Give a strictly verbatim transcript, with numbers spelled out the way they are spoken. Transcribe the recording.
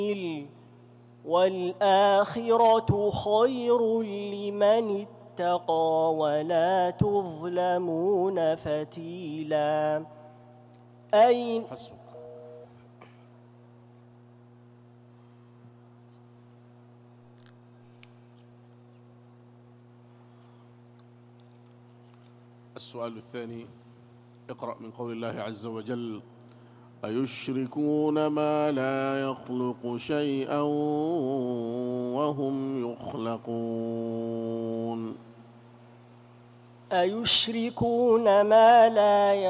والآخرة خير لمن اتقى ولا تظلمون فتيلا. أين حسبك. السؤال الثاني، اقرأ من قول الله عز وجل: أيشركون ما لا يخلق شيئا وهم يخلقون. أيشركون ما لا